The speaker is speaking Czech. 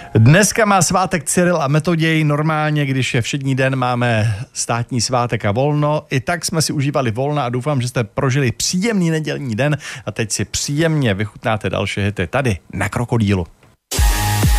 Dneska má svátek Cyril a Metoděj. Normálně, když je všední den, máme státní svátek a volno. I tak jsme si užívali volna a doufám, že jste prožili příjemný nedělní den a teď si příjemně vychutnáte další hity tady na Krokodýlu.